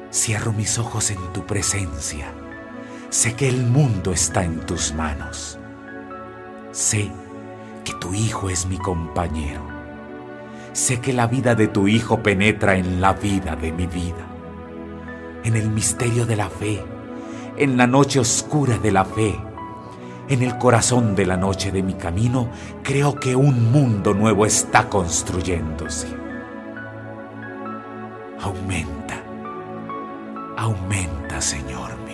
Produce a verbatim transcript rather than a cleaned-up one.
Cierro mis ojos en tu presencia. Sé que el mundo está en tus manos. Sé que tu Hijo es mi compañero. Sé que la vida de tu Hijo penetra en la vida de mi vida. En el misterio de la fe, en la noche oscura de la fe, en el corazón de la noche de mi camino, creo que un mundo nuevo está construyéndose. Aumenta, aumenta, Señor.